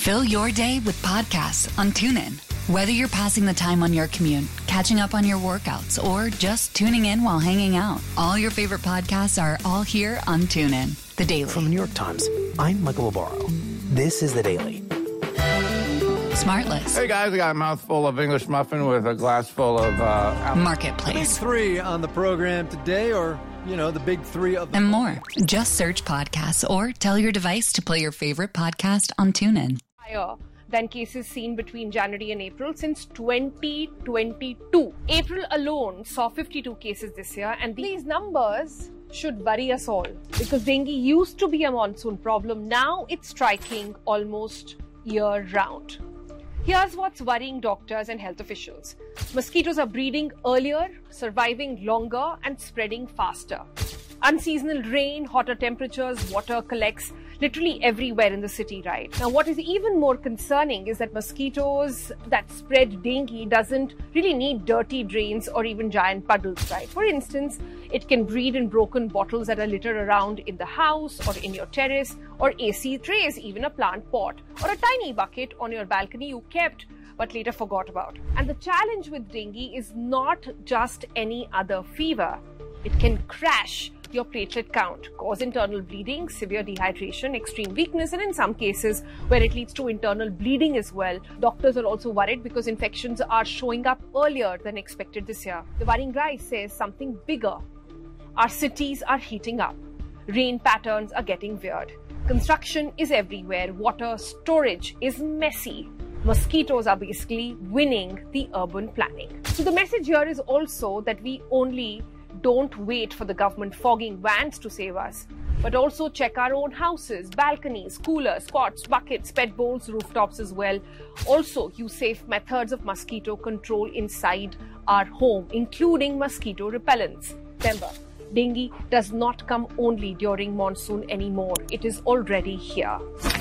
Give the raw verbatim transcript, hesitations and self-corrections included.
Fill your day with podcasts on TuneIn. Whether you're passing the time on your commute, catching up on your workouts, or just tuning in while hanging out, all your favorite podcasts are all here on TuneIn. The Daily. From the New York Times, I'm Michael Barbaro. This is The Daily. Smartless. Hey guys, I got a mouthful of English muffin with a glass full of uh, Marketplace. Big three on the program today, or, you know, the big three of the and more. Just search podcasts or tell your device to play your favorite podcast on TuneIn. Higher than cases seen between January and April since twenty twenty-two. April alone saw fifty-two cases this year, and these numbers should worry us all because dengue used to be a monsoon problem. Now it's striking almost year-round. Here's what's worrying doctors and health officials. Mosquitoes are breeding earlier, surviving longer, and spreading faster. Unseasonal rain, hotter temperatures, water collects literally everywhere in the city, right? Now, what is even more concerning is that mosquitoes that spread dengue doesn't really need dirty drains or even giant puddles, right? For instance, it can breed in broken bottles that are littered around in the house or in your terrace or A C trays, even a plant pot or a tiny bucket on your balcony you kept but later forgot about. And the challenge with dengue is not just any other fever. It can crash your platelet count, cause internal bleeding, severe dehydration, extreme weakness, and in some cases where it leads to internal bleeding as well. Doctors are also worried because infections are showing up earlier than expected this year. The worrying rise says something bigger. Our cities are heating up. Rain patterns are getting weird. Construction is everywhere. Water storage is messy. Mosquitoes are basically winning the urban planning. So the message here is also that we only don't wait for the government fogging vans to save us, but also check our own houses, balconies, coolers, pots, buckets, pet bowls, rooftops as well. Also, use safe methods of mosquito control inside our home, including mosquito repellents. Remember, dengue does not come only during monsoon anymore. It is already here.